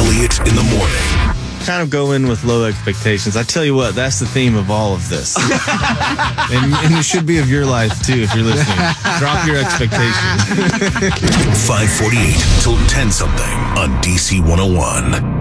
Elliott in the morning. Kind of go in with low expectations. I tell you what, that's the theme of all of this. and it should be of your life, too, if you're listening. Drop your expectations. 548 till 10 something on DC 101.